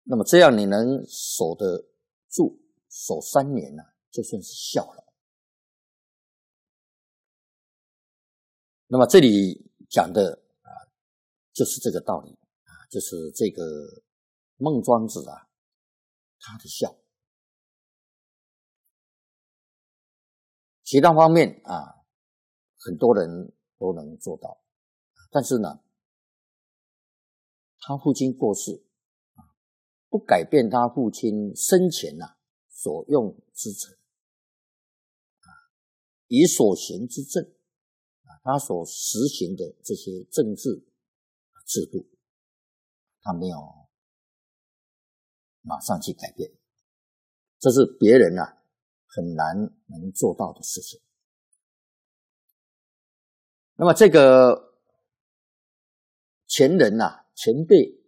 那么这样你能守得住，守3年就算是孝了。那么这里讲的就是这个道理就是这个孟庄子他的孝。其他方面很多人都能做到，但是呢，他父亲过世不改变他父亲生前所用之诚以所行之政他所实行的这些政治制度，他没有马上去改变，这是别人很难能做到的事情。那么这个前人前辈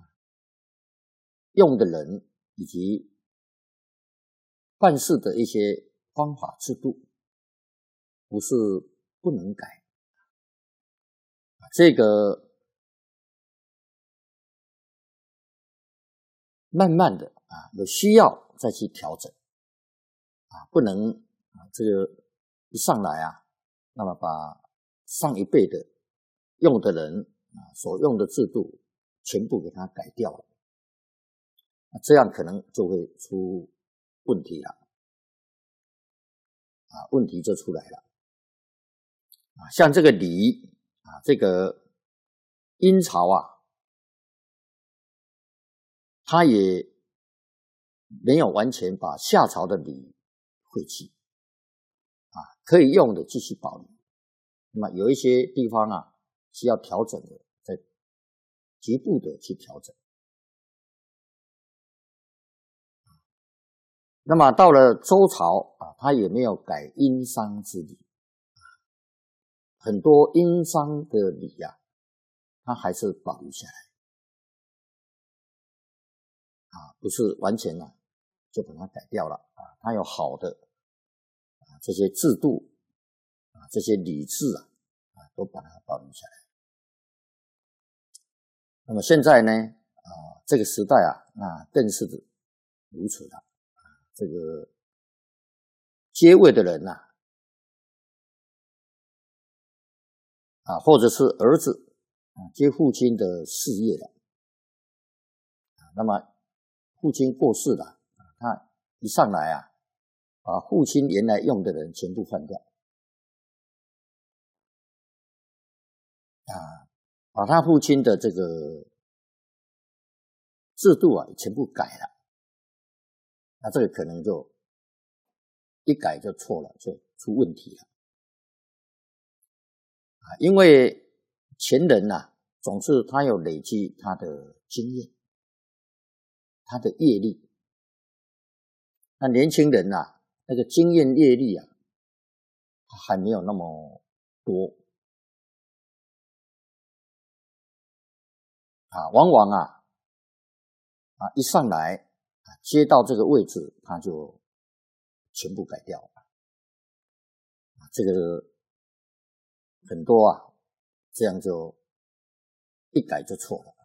用的人以及办事的一些方法制度，不是不能改，这个慢慢的有需要再去调整不能这个一上来那么把上一辈的用的人所用的制度全部给它改掉了，这样可能就会出问题了问题就出来了像这个礼这个殷朝他也没有完全把夏朝的礼废弃可以用的继续保留。那么有一些地方需要调整的，再局部的去调整。那么到了周朝他也没有改殷商之礼很多殷商的礼他还是保留下来不是完全就把它改掉了它有好的这些制度这些礼制都把它保留下来。那么现在呢这个时代那更是如此了这个接位的人或者是儿子接父亲的事业了那么父亲过世了他一上来把父亲原来用的人全部换掉把他父亲的这个制度全部改了那这个可能就一改就错了，就出问题了因为前人总是他有累积他的经验他的业力那年轻人那个经验业力他还没有那么多往往一上来接到这个位置他就全部改掉了这个很多这样就一改就错了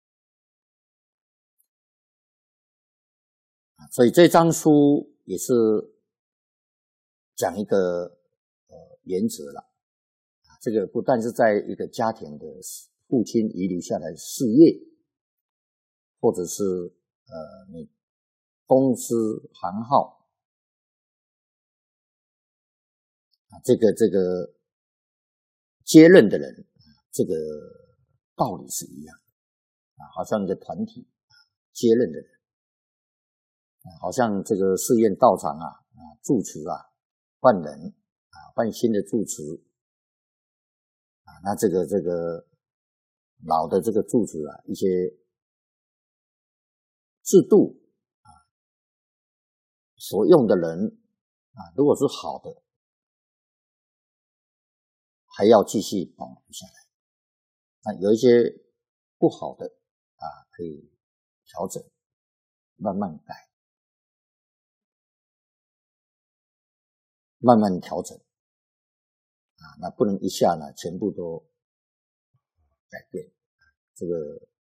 所以这张书也是讲一个原则了这个不但是在一个家庭的父亲遗留下来的事业或者是你公司行号这个接任的人这个道理是一样的好像一个团体接任的人好像这个寺院道场住持换人换新的住持那这个老的这个住持一些制度所用的人如果是好的还要继续保留下来有一些不好的可以调整慢慢改慢慢调整那不能一下全部都改变这个